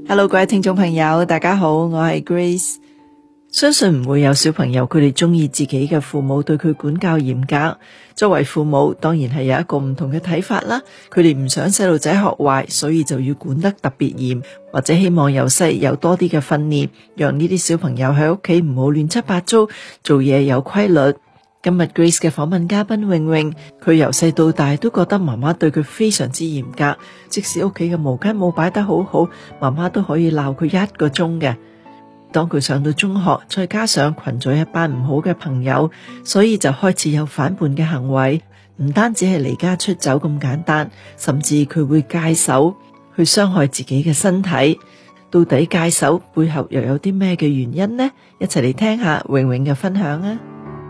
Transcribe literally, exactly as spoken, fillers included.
Hello， 各位聽眾朋友，大家好，我係 Grace。相信唔會有小朋友佢哋中意自己嘅父母對佢管教嚴格。作為父母，當然係有一個唔同嘅睇法啦。佢哋唔想細路仔學壞，所以就要管得特別嚴，或者希望由細有多啲嘅訓練，讓呢啲小朋友喺屋企唔好亂七八糟，做嘢有規律。今日 Grace 嘅訪問嘉賓穎穎，佢由細到大都覺得媽媽對佢非常之嚴格，即使屋企嘅毛巾冇擺得好好，媽媽都可以鬧佢一個鐘嘅。當佢上到中學，再加上群咗一班唔好嘅朋友，所以就開始有反叛嘅行為，唔單止係離家出走咁簡單，甚至佢會戒手去傷害自己嘅身體。到底戒手背後又有啲咩嘅原因呢？一齊嚟聽下穎穎嘅分享啊！